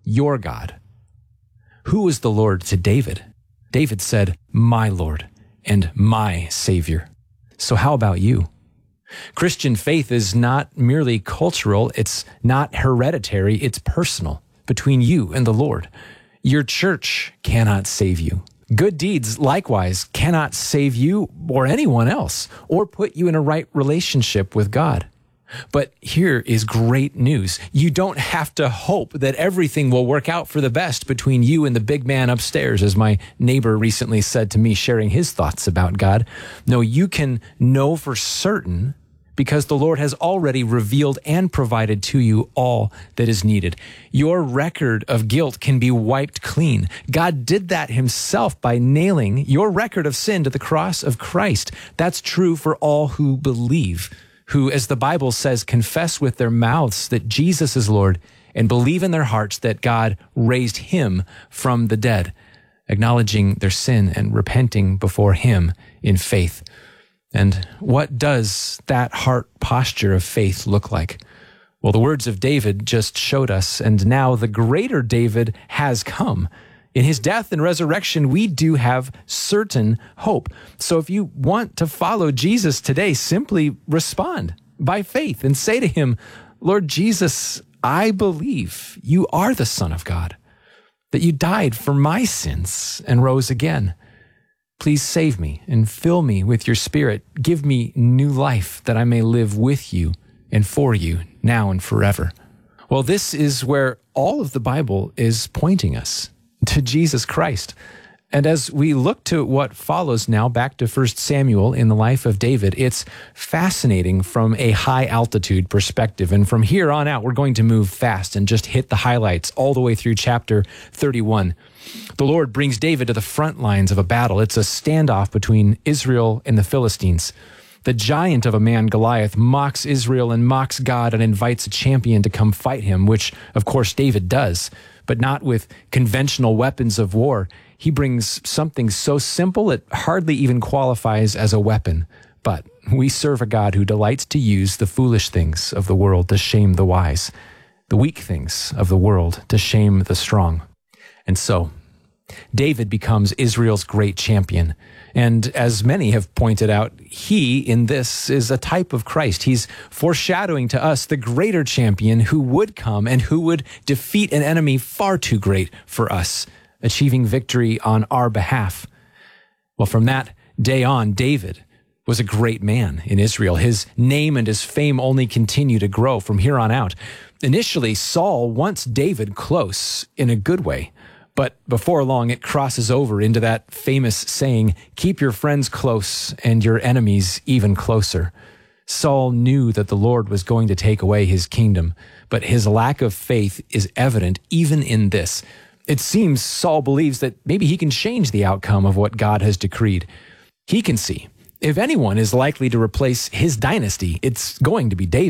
your God. Who was the Lord to David? David said, my Lord and my Savior. So how about you? Christian faith is not merely cultural. It's not hereditary. It's personal between you and the Lord. Your church cannot save you. Good deeds, likewise, cannot save you or anyone else or put you in a right relationship with God. But here is great news. You don't have to hope that everything will work out for the best between you and the big man upstairs, as my neighbor recently said to me, sharing his thoughts about God. No, you can know for certain because the Lord has already revealed and provided to you all that is needed. Your record of guilt can be wiped clean. God did that himself by nailing your record of sin to the cross of Christ. That's true for all who believe, who, as the Bible says, confess with their mouths that Jesus is Lord and believe in their hearts that God raised him from the dead, acknowledging their sin and repenting before him in faith. And what does that heart posture of faith look like? Well, the words of David just showed us, and now the greater David has come. In his death and resurrection, we do have certain hope. So if you want to follow Jesus today, simply respond by faith and say to him, Lord Jesus, I believe you are the Son of God, that you died for my sins and rose again. Please save me and fill me with your Spirit. Give me new life that I may live with you and for you now and forever. Well, this is where all of the Bible is pointing us, to Jesus Christ. And as we look to what follows now, back to 1 Samuel in the life of David, it's fascinating from a high altitude perspective. And from here on out, we're going to move fast and just hit the highlights all the way through chapter 31. The Lord brings David to the front lines of a battle. It's a standoff between Israel and the Philistines. The giant of a man, Goliath, mocks Israel and mocks God and invites a champion to come fight him, which, of course, David does, but not with conventional weapons of war. He brings something so simple it hardly even qualifies as a weapon. But we serve a God who delights to use the foolish things of the world to shame the wise, the weak things of the world to shame the strong. And so David becomes Israel's great champion. And as many have pointed out, he in this is a type of Christ. He's foreshadowing to us the greater champion who would come and who would defeat an enemy far too great for us, achieving victory on our behalf. Well, from that day on, David was a great man in Israel. His name and his fame only continue to grow from here on out. Initially, Saul wants David close in a good way. But before long, it crosses over into that famous saying, keep your friends close and your enemies even closer. Saul knew that the Lord was going to take away his kingdom, but his lack of faith is evident even in this. It seems Saul believes that maybe he can change the outcome of what God has decreed. He can see, if anyone is likely to replace his dynasty, it's going to be David.